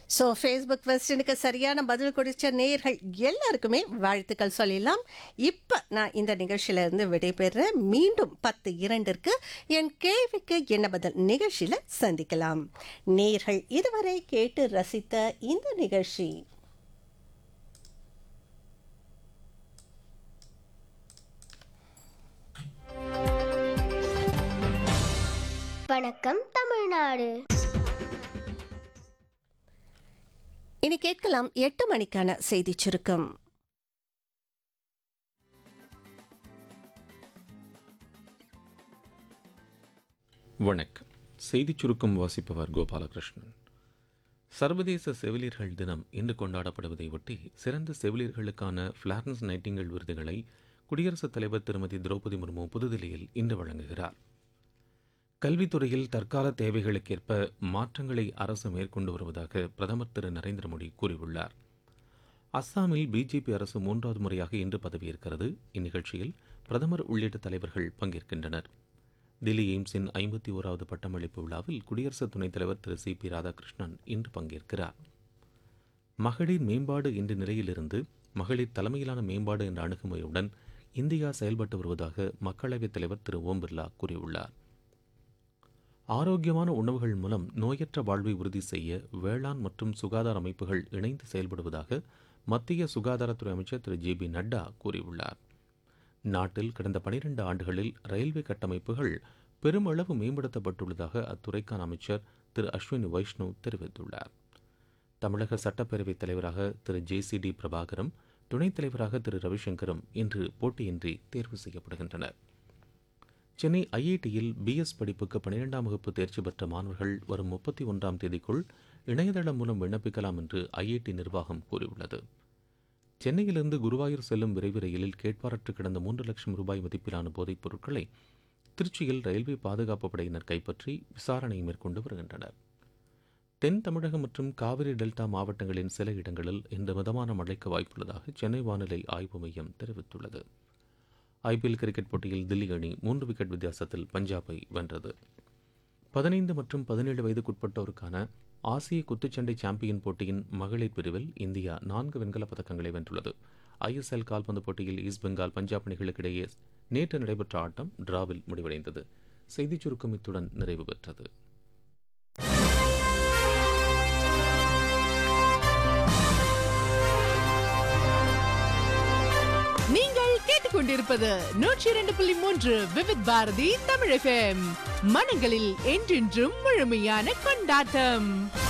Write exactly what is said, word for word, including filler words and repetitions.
So Facebook கொஸ்டினுக்கு சரியான பதில் கொடுத்த நேயர்கள் எல்லாருக்குமே வாழ்த்துக்கள் சொல்லிடலாம். இப்போ நான் இந்த நிகழ்ச்சியில இருந்து விடைபெறுறேன். மீண்டும் பத்து இரண்டிற்கு என் கேள்விக்கு என்ன பதில் நிகழ்ச்சியில் சந்திக்கலாம். நேயர்கள் இதுவரை கேட்டு ரசித்த இந்த நிகழ்ச்சி வணக்கம் தமிழ்நாடு. இனி கேட்கலாம் எட்டு மணிக்கான செய்தி சுருக்கம். வணக்கம். செய்திச் சுருக்கம் வாசிப்பவர் கோபாலகிருஷ்ணன். சர்வதேச செவிலியர்கள் தினம் இன்று கொண்டாடப்படுவதை ஒட்டி சிறந்த செவிலியர்களுக்கான ஃபிளாரன்ஸ் நைட்டிங்கேல் விருதுகளை குடியரசுத் தலைவர் திருமதி திரௌபதி முர்மு புதுதில்லியில் இன்று வழங்குகிறார். கல்வித்துறையில் தற்கால தேவைகளுக்கேற்ப மாற்றங்களை அரசு மேற்கொண்டு வருவதாக பிரதமர் திரு நரேந்திர மோடி கூறியுள்ளார். அஸ்ஸாமில் பிஜேபி அரசு மூன்றாவது முறையாக இன்று பதவியேற்கிறது. இந்நிகழ்ச்சியில் பிரதமர் உள்ளிட்ட தலைவர்கள் பங்கேற்கின்றனர். தில்லி எய்ம்ஸின் ஐம்பத்தி ஓராவது பட்டமளிப்பு விழாவில் குடியரசு துணைத் தலைவர் திரு சி பி ராதாகிருஷ்ணன் இன்று பங்கேற்கிறார். மகளிர் மேம்பாடு என்ற நிலையிலிருந்து மகளிர் தலைமையிலான மேம்பாடு என்ற அணுகுமுறையுடன் இந்தியா செயல்பட்டு வருவதாக மக்களவைத் தலைவர் திரு ஓம் பிர்லா கூறியுள்ளார். ஆரோக்கியமான உணவுகள் மூலம் நோயற்ற வாழ்வை உறுதி செய்ய வேளாண் மற்றும் சுகாதார அமைப்புகள் இணைந்து செயல்படுவதாக மத்திய சுகாதாரத்துறை அமைச்சர் திரு ஜே பி நட்டா கூறியுள்ளார். நாட்டில் கடந்த பனிரெண்டு ஆண்டுகளில் ரயில்வே கட்டமைப்புகள் பெருமளவு மேம்படுத்தப்பட்டுள்ளதாக அத்துறைக்கான அமைச்சர் திரு அஸ்வினி வைஷ்ணவ் தெரிவித்துள்ளார். தமிழக சட்டப்பேரவைத் தலைவராக திரு ஜே சி டி பிரபாகரும் துணைத் தலைவராக திரு ரவிசங்கரும் இன்று போட்டியின்றி தேர்வு செய்யப்படுகின்றனர். சென்னை ஐஐடியில் பிஎஸ் படிப்புக்கு பனிரெண்டாம் வகுப்பு தேர்ச்சி பெற்ற மாணவர்கள் வரும் முப்பத்தி ஒன்றாம் தேதிக்குள் இணையதளம் மூலம் விண்ணப்பிக்கலாம் என்று ஐஐடி நிர்வாகம் கூறியுள்ளது. சென்னையிலிருந்து குருவாயூர் செல்லும் விரைவு ரயிலில் கேட்பாரற்று கிடந்த மூன்று லட்சம் ரூபாய் மதிப்பிலான போதைப் பொருட்களை திருச்சியில் ரயில்வே பாதுகாப்பு படையினர் கைப்பற்றி விசாரணை மேற்கொண்டு வருகின்றனர். தென் தமிழகம் மற்றும் காவிரி டெல்டா மாவட்டங்களின் சில இடங்களில் இன்று மிதமான மழைக்கு வாய்ப்புள்ளதாக சென்னை வானிலை ஆய்வு மையம் தெரிவித்துள்ளது. ஐபிஎல் கிரிக்கெட் போட்டியில் தில்லி அணி மூன்று விக்கெட் வித்தியாசத்தில் பஞ்சாபை வென்றது. பதினைந்து மற்றும் பதினேழு வயதுக்குட்பட்டோருக்கான ஆசிய குத்துச்சண்டை சாம்பியன் போட்டியின் மகளிர் பிரிவில் இந்தியா நான்கு வெண்கலப் பதக்கங்களை வென்றுள்ளது. ஐஎஸ்எல் கால்பந்து போட்டியில் ஈஸ்ட் பெங்கால் பஞ்சாப் அணிகளுக்கிடையே நேற்று நடைபெற்ற ஆட்டம் டிராவில் முடிவடைந்தது. செய்திச் சுருக்கம் இத்துடன் நிறைவு பெற்றது. நீங்கள் கேட்டுக்கொண்டிருப்பது நூற்றி இரண்டு புள்ளி மூன்று விவித் பாரதி தமிழ் எஃப்எம். மனங்களில் என்றென்றும் முழுமையான கொண்டாட்டம்.